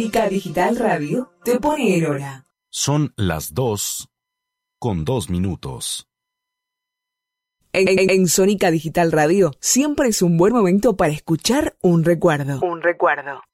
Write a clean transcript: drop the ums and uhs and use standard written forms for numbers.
Sónica Digital Radio te pone en hora. Son las 2:02. En Sónica Digital Radio siempre es un buen momento para escuchar un recuerdo.